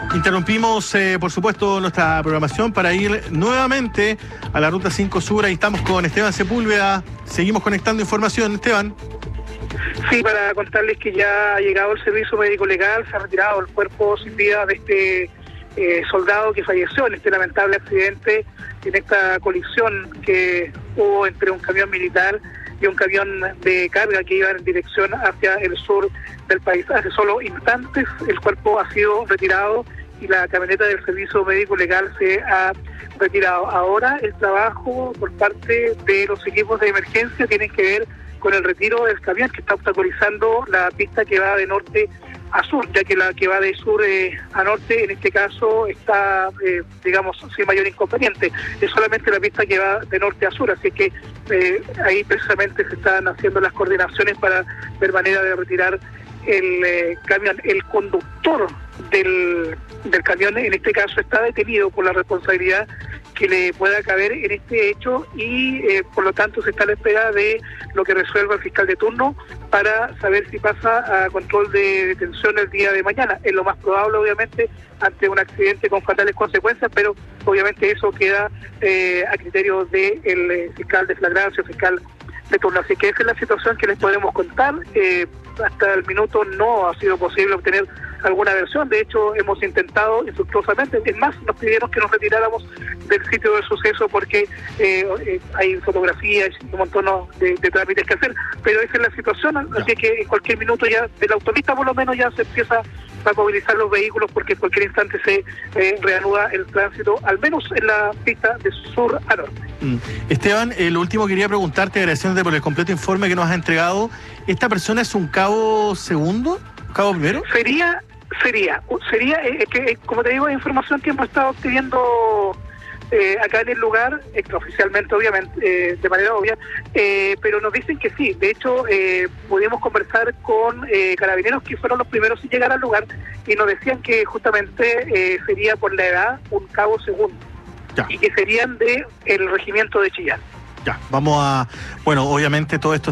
Interrumpimos, por supuesto, nuestra programación para ir nuevamente a la Ruta 5 Sur. Ahí estamos con Esteban Sepúlveda. Seguimos conectando información, Esteban. Sí, para contarles que ya ha llegado el servicio médico legal, se ha retirado el cuerpo sin vida de este soldado que falleció en este lamentable accidente, en esta colisión que hubo entre un camión militar y un camión de carga que iba en dirección hacia el sur del país. Hace solo instantes el cuerpo ha sido retirado y la camioneta del servicio médico legal se ha retirado. Ahora el trabajo por parte de los equipos de emergencia tiene que ver con el retiro del camión que está obstaculizando la pista que va de norte a sur, ya que la que va de sur a norte en este caso está, digamos, sin mayor inconveniente. Es solamente la pista que va de norte a sur, así que ahí precisamente se están haciendo las coordinaciones para ver manera de retirar el camión. El conductor del camión en este caso está detenido por la responsabilidad que le pueda caber en este hecho y por lo tanto se está a la espera de lo que resuelva el fiscal de turno para saber si pasa a control de detención el día de mañana. Es lo más probable, obviamente, ante un accidente con fatales consecuencias, pero obviamente eso queda a criterio del fiscal de flagrancia, fiscal de turno. Así que esa es la situación que les podemos contar. Hasta el minuto no ha sido posible obtener alguna versión. De hecho, hemos intentado infructuosamente. Es más, nos pidieron que nos retiráramos del sitio del suceso porque hay fotografías y un montón de trámites que hacer. Pero esa es la situación. Así que en cualquier minuto ya de la autopista por lo menos ya se empieza a movilizar los vehículos porque en cualquier instante se reanuda el tránsito, al menos en la pista de sur a norte. Esteban, lo último quería preguntarte, agradeciéndote por el completo informe que nos has entregado. ¿Esta persona es un cabo segundo? ¿Cabo primero? Sería que, como te digo, es información que hemos estado obteniendo acá en el lugar, extraoficialmente, obviamente, de manera obvia, pero nos dicen que sí. De hecho, pudimos conversar con carabineros que fueron los primeros en llegar al lugar y nos decían que justamente sería por la edad un cabo segundo. Ya. Y que serían de el regimiento de Chillán. Ya, vamos a... Bueno, obviamente todo esto